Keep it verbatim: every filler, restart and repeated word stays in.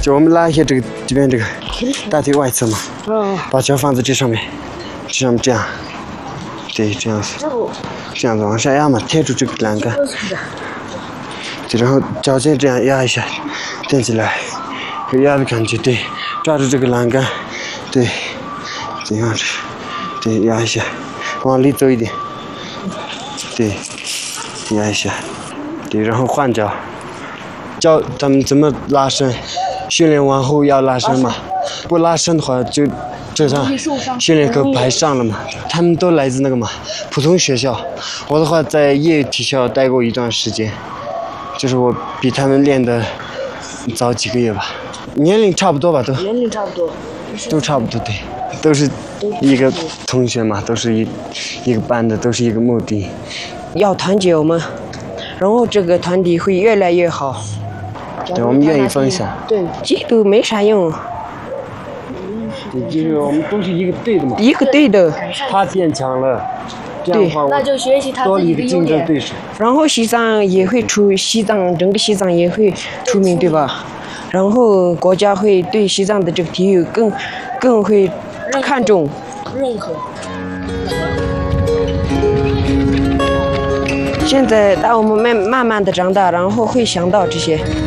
就我们拉一下这个这边这个大腿外侧嘛，把脚放在这上面，这上面这样，对，这样子，这样子往下压嘛，贴住这个栏杆，对，然后脚尖这样压一下，垫起来，有压的感觉，对，抓住这个栏杆，对，这样子，对，压一下，往里走一点，对，压一下，对，然后换脚，教他们怎么拉伸，训练完后要拉伸嘛，不拉伸的话就这样训练课排上了嘛。他们都来自那个嘛普通学校，我的话在业余体校待过一段时间，就是我比他们练的早几个月吧，年龄差不多吧都。 年龄差不多。 都差不多对，都是一个同学嘛，都是一一个班的，都是一个目的。 要团结我们，然后这个团体会越来越好。 对，我们愿意分享。 对，嫉妒没啥用。 对，就是我们都是一个队的嘛。 一个队的。 他变强了，这样的话那就学习他多了一个竞自己的优点。 争对手。 然后西藏也会出西藏，整个西藏也会出名，对吧？然后国家会对西藏的这个体育更更会看重。 认可。 现在当我们慢慢慢的长大，然后会想到这些。